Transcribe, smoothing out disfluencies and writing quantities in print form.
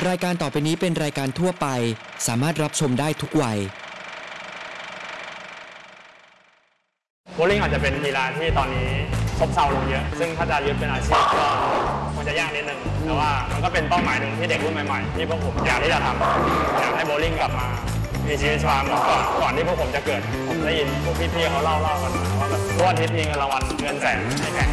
รายการต่อไปนี้เป็นรายการทั่วไปสามารถรับชมได้ทุกวัยโบว์ลิ่งอาจจะเป็นกีฬาที่ตอนนี้ซบเซาลงเยอะซึ่งถ้าจะยึดเป็นอาชีพก็คงจะยากนิดนึงแต่ว่ามันก็เป็นเป้าหมายหนึ่งที่เด็กรุ่นใหม่ๆที่พวกผมอยากที่จะทำอยากให้โบว์ลิ่งกลับมามีชีวิตชีวาเหมือนก่อนที่พวกผมจะเกิดผมได้ยินพวกพี่ๆเขาเล่ากันมาว่าแบบทุกอาทิตย์มีเงินรางวัลเงินแสนให้แข่ง